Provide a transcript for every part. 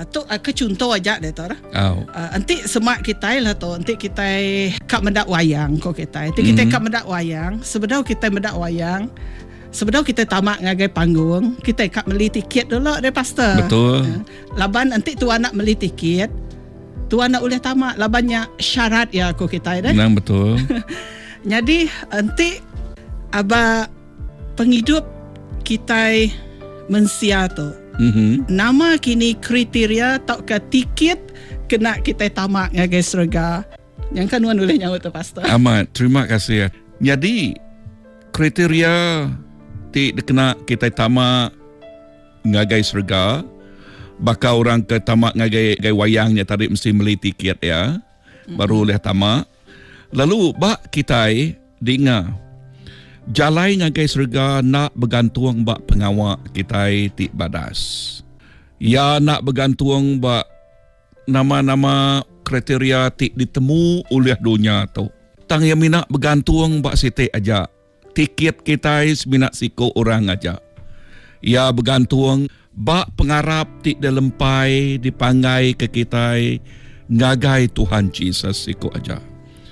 tu ke contoh aja deh tu. Oh. Nanti semak kita lah tu. Nanti kita kak mendak wayang kok kita. Nanti kita kak mendak wayang. Sebenarnya kita mendak wayang. Sebenarnya kita tamak ngagai panggung. Kita kak beli tiket dulu deh pastor. Betul. Laban nanti tuan nak beli tiket. Tuan nak boleh tamak. Labannya syarat ya kok kita deh. Nang betul. Jadi nanti aba penghidup kita mensia tu. Nama kini kriteria tak ke tiket kena kita tamak ngagai surga. Yang kan Wan boleh nyaut tu pastor. Amat, terima kasih ya. Jadi kriteria ti kena kita tamak ngagai surga. Baka orang ke tamak ngagai wayangnya tadi mesti beli tiket ya. Baru boleh tamak. Lalu bak kita dengar jalai ngagai surga nak bergantung bak pengawak kita ti badas. Ya nak bergantung bak nama-nama kriteria ti ditemu oleh dunia tu. Tang yang mina bergantung bak siti aja. Tiket kita semina siko orang aja. Ya bergantung bak pengarap ti dalempai dipangai ke kita ngagai Tuhan Yesus siko aja.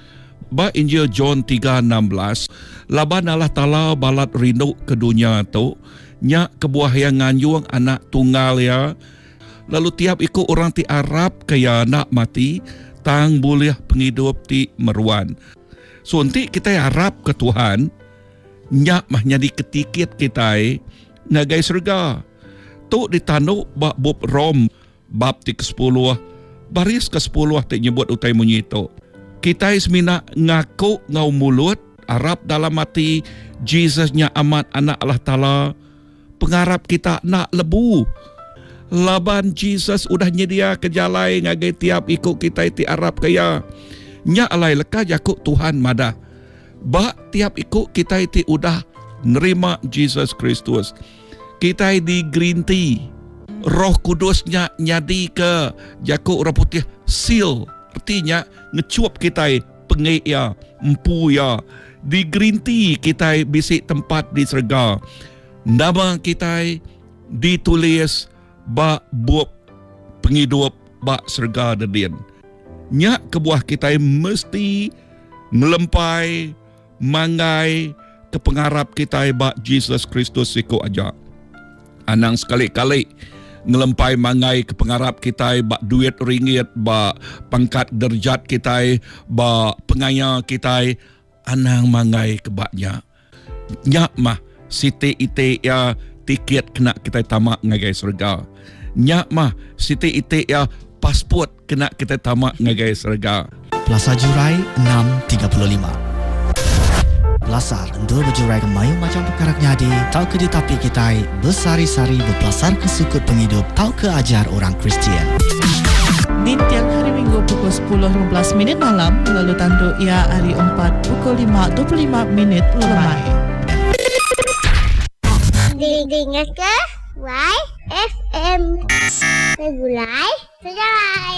Ba Injil John 3:16 laban Allah Ta'ala balat rindu ke dunia tu nyak kebuah yang nganyung anak tunggal ya. Lalu tiap ikut orang ti Arab kaya nak mati tang boleh penghidup ti meruan. So nanti kita harap ke Tuhan nyak mah jadi ketiket kita ngagai surga. Tu ditanuk bab Bob Rom bab ti ke-10 baris ke-10 ti nyebut utai munyi tu. Kita semina ngaku ngau mulut Arab dalam hati Jesusnya amat anak Allah Ta'ala. Pengarap kita nak lebu. Laban Jesus udah nyedia kejalai ngagai tiap ikut kita iti Arab kaya. Nya alai leka jakuk Tuhan madah. Ba tiap ikut kita iti udah nerima Jesus Kristus. Kita di green tea. Roh Kudusnya nyadi ke jakuk orang putih seal. Artinya ngecuap kita pengek ya, empu ya. Di green tea kita bisik tempat di surga. Nama kita ditulis bak buat penghidup bak surga dedin. Nyak kebuah kita mesti melempai mangai ke pengarap kita bak Jesus Kristus siku aja. Anang sekali-kali ngelempai mangai ke pengarap kita bak duit ringgit bak pangkat derjat kita bak pengaya kita anang mangai ke baknya nyak mah siti ite ya tiket kena kita tamak ngagai surga nyak mah siti ite ya pasport kena kita tamak ngagai surga. Plaza Jurai 635 Belasar untuk berjurai ke mayu macam perkara nyadi tau ke di tapi kita bersari-sari berpelasar ke sukut penghidup tau ke ajar orang Kristian. Di tiap hari Minggu pukul 10.15 malam lalu tanduk ia hari 4 pukul 5.25 lemai. Dengar ke YFM Regulai Sejarai.